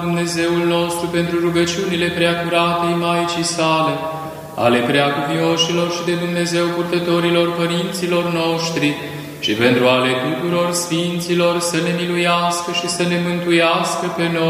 Dumnezeul nostru, pentru rugăciunile preacuratei Maicii sale, ale preacuvioșilor și de Dumnezeu purtătorilor părinților noștri și pentru ale tuturor sfinților, să ne miluiască și să ne mântuiască pe noi.